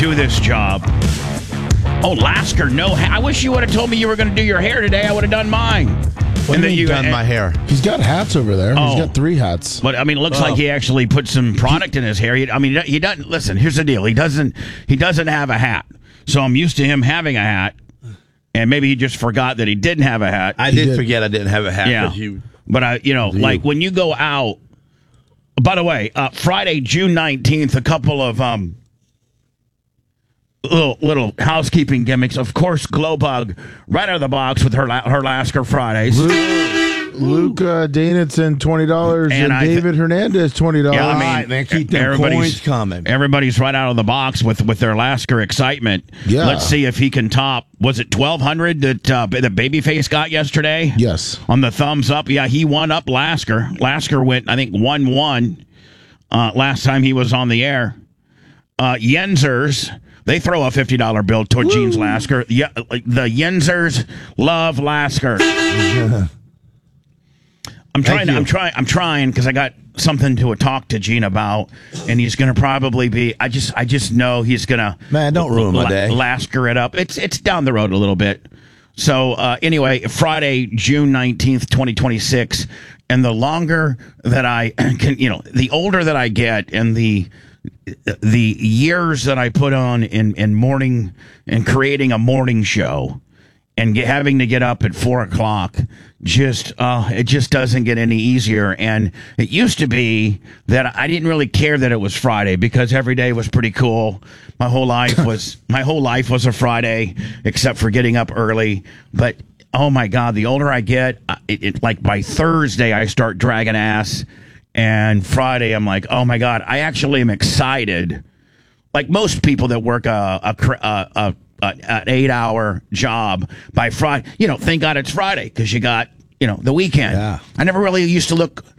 do this job. Oh, Lasker, no. I wish you would have told me you were going to do your hair today. I would have done mine. When you done my hair? He's got hats over there. He's got 3 hats. But I mean, it looks like he actually put some product in his hair. He doesn't. Listen, here's the deal. He doesn't have a hat. So I'm used to him having a hat, and maybe he just forgot that he didn't have a hat. I did forget I didn't have a hat. Yeah. But like when you go out. By the way, Friday, June 19th, a couple of little housekeeping gimmicks. Of course, Glowbug right out of the box with her Lasker Fridays. Luke Davidson, $20, and David Hernandez, $20. Yeah, All right, man, keep them coins coming. Everybody's right out of the box with their Lasker excitement. Yeah. Let's see if he can top. Was it 1,200 that the Babyface got yesterday? Yes. On the thumbs up, yeah, he won up Lasker. Lasker went, I think, 1-1 last time he was on the air. Yenzers. They throw a $50 bill toward Gene's Lasker. Yeah, the Yenzers love Lasker. I'm trying because I got something to talk to Gene about, and he's going to probably be. I just know he's going to. Man, don't ruin my day. Lasker it up. It's down the road a little bit. So anyway, Friday, June 19th, 2026, and the longer that I can, the older that I get, and the years that I put on in morning and creating a morning show. And having to get up at 4:00, it just doesn't get any easier. And it used to be that I didn't really care that it was Friday because every day was pretty cool. My whole life was a Friday, except for getting up early. But oh my God, the older I get, like by Thursday I start dragging ass, and Friday I'm like, oh my God, I actually am excited. Like most people that work an 8-hour job by Friday, thank God it's Friday because you got, the weekend. Yeah. I never really used to look